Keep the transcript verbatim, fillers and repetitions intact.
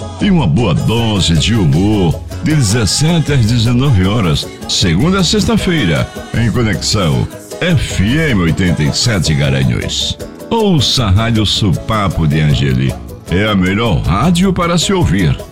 e uma boa dose de humor, de dezessete às dezenove horas, segunda a sexta-feira, em Conexão F M oitenta e sete Garanhuns. Ouça a Rádio Supapo de Angeli. É a melhor rádio para se ouvir.